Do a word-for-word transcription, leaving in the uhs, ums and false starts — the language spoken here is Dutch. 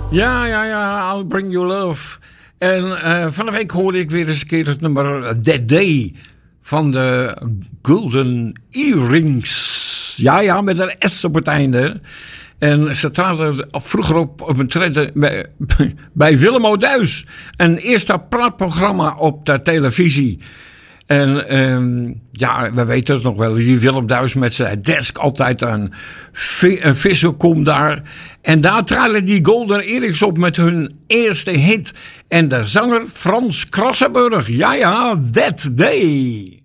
Ja, ja, ja, I'll Bring You Love. En uh, van de week hoorde ik weer eens een keer het nummer That Day van de Golden Earrings. Ja, ja, met een S op het einde. En ze traden vroeger op, op een treden bij, bij Willem O'Duis. Een eerste praatprogramma op de televisie. En um, ja, we weten het nog wel. Die Willem Duis met zijn desk altijd een, vi- een vissenkom daar. En daar traden die Golden Earrings op met hun eerste hit. En de zanger Frans Krassenburg. Ja, ja, That Day.